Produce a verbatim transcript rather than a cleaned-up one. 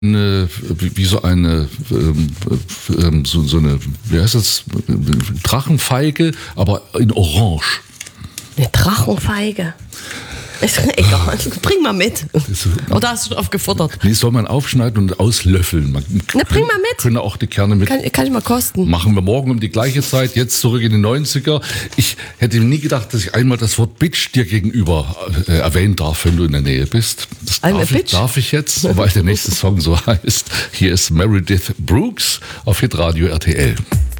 Eine, wie, wie so eine, ähm, so, so eine, wie heißt das, Drachenfeige, aber in Orange. Eine Drachenfeige? Ist egal, bring mal mit. Oder hast du drauf gefordert? Die soll man aufschneiden und auslöffeln. Man Na, bring mal mit. Können auch die Kerne mit. Kann, kann ich mal kosten. Machen wir morgen um die gleiche Zeit, jetzt zurück in die neunziger. Ich hätte nie gedacht, dass ich einmal das Wort Bitch dir gegenüber äh, erwähnen darf, wenn du in der Nähe bist. Das darf ich, darf ich jetzt, weil der nächste Song so heißt. Hier ist Meredith Brooks auf Hitradio R T L.